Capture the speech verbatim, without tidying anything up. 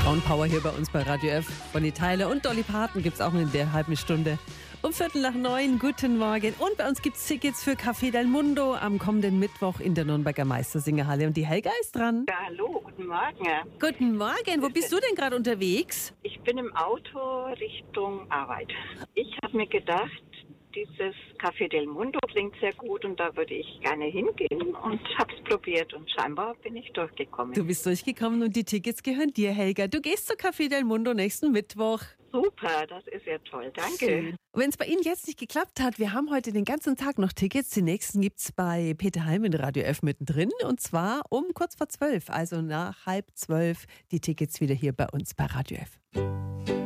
Frauenpower hier bei uns bei Radio F. Bonnie Tyler und Dolly Parton gibt es auch in der halben Stunde. Um Viertel nach neun, guten Morgen. Und bei uns gibt es Tickets für Café del Mundo am kommenden Mittwoch in der Nürnberger Meistersingerhalle. Und die Helga ist dran. Ja, hallo, guten Morgen. Guten Morgen. Wo bist du denn gerade unterwegs? Ich bin im Auto Richtung Arbeit. Ich habe mir gedacht, dieses Café del Mundo klingt sehr gut und da würde ich gerne hingehen und habe es probiert und scheinbar bin ich durchgekommen. Du bist durchgekommen und die Tickets gehören dir, Helga. Du gehst zu Café del Mundo nächsten Mittwoch. Super, das ist ja toll, danke. Wenn es bei Ihnen jetzt nicht geklappt hat, wir haben heute den ganzen Tag noch Tickets. Die nächsten gibt es bei Peter Heim in Radio F mittendrin und zwar um kurz vor zwölf, also nach halb zwölf die Tickets wieder hier bei uns bei Radio F.